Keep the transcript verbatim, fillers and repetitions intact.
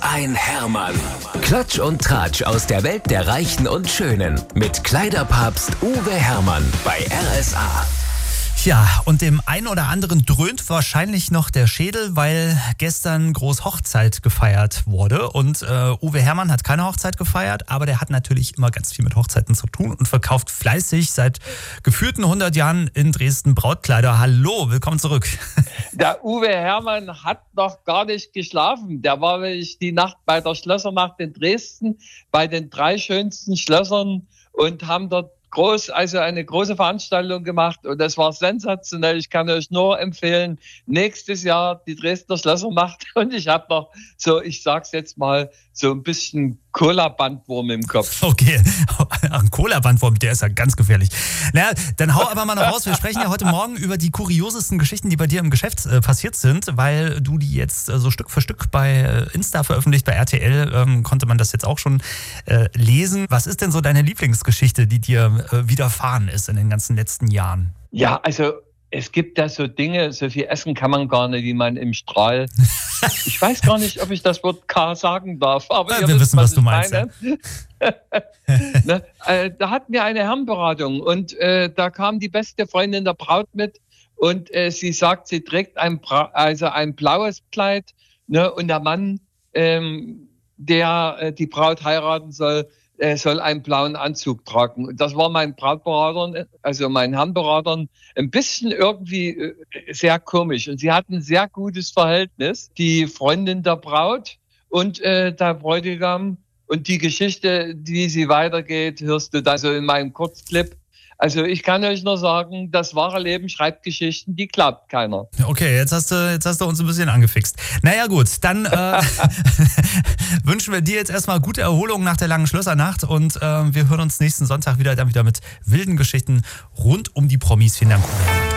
ein Hermann. Klatsch und Tratsch aus der Welt der Reichen und Schönen. Mit Kleiderpapst Uwe Hermann bei R S A. Ja, und dem einen oder anderen dröhnt wahrscheinlich noch der Schädel, weil gestern groß Hochzeit gefeiert wurde. Und äh, Uwe Hermann hat keine Hochzeit gefeiert, aber der hat natürlich immer ganz viel mit Hochzeiten zu tun und verkauft fleißig seit gefühlten hundert Jahren in Dresden Brautkleider. Hallo, willkommen zurück. Der Uwe Hermann hat noch gar nicht geschlafen. Der war nämlich die Nacht bei der Schlössernacht in Dresden, bei den drei schönsten Schlössern und haben dort groß, also eine große Veranstaltung gemacht und das war sensationell. Ich kann euch nur empfehlen, nächstes Jahr die Dresdner Schlössernacht und ich habe noch so, ich sag's jetzt mal, so ein bisschen Cola-Bandwurm im Kopf. Okay, ein Cola-Bandwurm, der ist ja ganz gefährlich. Naja, dann hau aber mal noch raus. Wir sprechen ja heute Morgen über die kuriosesten Geschichten, die bei dir im Geschäft äh, passiert sind, weil du die jetzt äh, so Stück für Stück bei Insta veröffentlicht, bei R T L ähm, konnte man das jetzt auch schon äh, lesen. Was ist denn so deine Lieblingsgeschichte, die dir äh, widerfahren ist in den ganzen letzten Jahren? Ja, also es gibt ja so Dinge, so viel essen kann man gar nicht, wie man im Strahl. Ich weiß gar nicht, ob ich das Wort K sagen darf, aber ja, ihr wir wisst, wissen, was, was du meinst. Ja. ne, äh, da hatten wir eine Herrenberatung und äh, da kam die beste Freundin der Braut mit und äh, sie sagt, sie trägt ein, Bra- also ein blaues Kleid, ne, und der Mann, ähm, der äh, die Braut heiraten soll, er soll einen blauen Anzug tragen. Und das war mein Brautberater, also mein Herrenberater, ein bisschen irgendwie sehr komisch. Und sie hatten ein sehr gutes Verhältnis, die Freundin der Braut und äh, der Bräutigam. Und die Geschichte, wie sie weitergeht, hörst du da so in meinem Kurzclip. Also ich kann euch nur sagen, das wahre Leben schreibt Geschichten, die glaubt keiner. Okay, jetzt hast du, jetzt hast du uns ein bisschen angefixt. Naja gut, dann äh, wünschen wir dir jetzt erstmal gute Erholung nach der langen Schlössernacht und äh, wir hören uns nächsten Sonntag wieder, dann wieder mit wilden Geschichten rund um die Promis. Vielen Dank.